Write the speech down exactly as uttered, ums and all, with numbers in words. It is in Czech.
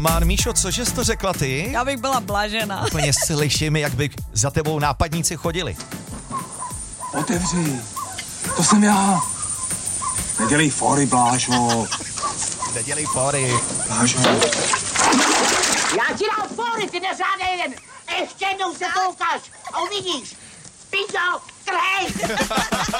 Mán Míšo, cože jsi to řekla ty? Já bych byla blažená. Úplně slyším, jak by za tebou nápadníci chodili. Otevři, to jsem já. Nedělej fóry, Blážo. Nedělej fóry. Blážo. Já ti dám fóry, ty neřádnej jeden. Ještě jednou se to ukáž a uvidíš. Pičo, krhej.